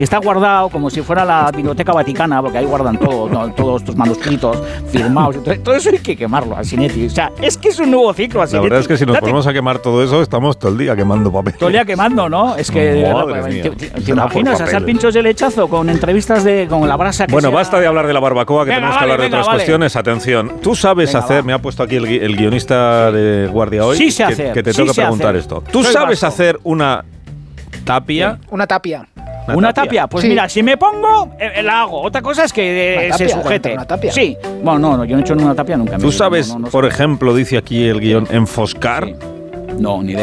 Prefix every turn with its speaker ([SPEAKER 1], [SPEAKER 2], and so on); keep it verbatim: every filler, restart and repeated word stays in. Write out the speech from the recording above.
[SPEAKER 1] Está guardado como si fuera la Biblioteca Vaticana, porque ahí guardan todo, no, todos estos manuscritos firmados. Entonces, todo eso hay que quemarlo, Asinetti. O sea, es que es un nuevo ciclo, Asinetti.
[SPEAKER 2] La verdad es que si nos
[SPEAKER 1] Date,
[SPEAKER 2] ponemos a quemar todo eso, estamos todo el día quemando papel.
[SPEAKER 1] todo el día quemando, ¿no? Es que...
[SPEAKER 2] Madre
[SPEAKER 1] ¿Te,
[SPEAKER 2] mía.
[SPEAKER 1] te, te
[SPEAKER 2] Será por
[SPEAKER 1] imaginas
[SPEAKER 2] papel.
[SPEAKER 1] hacer pinchos de lechazo con entrevistas de con la brasa que
[SPEAKER 2] Bueno,
[SPEAKER 1] sea...
[SPEAKER 2] basta de hablar de la barbacoa, que
[SPEAKER 1] Venga,
[SPEAKER 2] tenemos
[SPEAKER 1] vale,
[SPEAKER 2] que hablar de
[SPEAKER 1] venga,
[SPEAKER 2] otras
[SPEAKER 1] vale.
[SPEAKER 2] cuestiones. Atención, tú sabes
[SPEAKER 1] Venga,
[SPEAKER 2] hacer,
[SPEAKER 1] va.
[SPEAKER 2] me ha puesto aquí el, gui- el guionista de Guardia hoy,
[SPEAKER 1] Sí sé
[SPEAKER 2] que,
[SPEAKER 1] hacer,
[SPEAKER 2] que te
[SPEAKER 1] sí
[SPEAKER 2] tengo que
[SPEAKER 1] sé
[SPEAKER 2] preguntar
[SPEAKER 1] hacer.
[SPEAKER 2] esto. ¿Tú
[SPEAKER 1] Soy
[SPEAKER 2] sabes
[SPEAKER 1] vasco.
[SPEAKER 2] hacer una tapia?
[SPEAKER 3] Una tapia.
[SPEAKER 1] ¿Una tapia? Pues
[SPEAKER 3] Sí.
[SPEAKER 1] mira, si me pongo, eh, la hago. Otra cosa es que eh,
[SPEAKER 3] Una
[SPEAKER 1] se
[SPEAKER 3] tapia,
[SPEAKER 1] sujete.
[SPEAKER 3] una tapia.
[SPEAKER 1] Sí. Bueno, no, no, yo no he hecho una tapia nunca. en mi
[SPEAKER 2] ¿Tú
[SPEAKER 1] vida,
[SPEAKER 2] sabes,
[SPEAKER 1] no, no, no
[SPEAKER 2] por
[SPEAKER 1] sé.
[SPEAKER 2] ejemplo, dice aquí el guión, enfoscar?
[SPEAKER 1] Sí. No, ni idea.